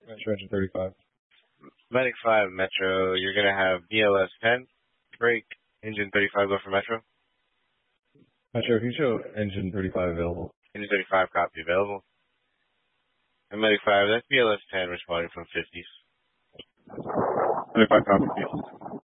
Metro engine 35. Medic 5, Metro, you're going to have BLS 10, break, engine 35, go for Metro. Metro, if you show engine 35 available. Engine 35, copy available. And Medic 5, that's BLS 10 responding from 50s. 35 copy.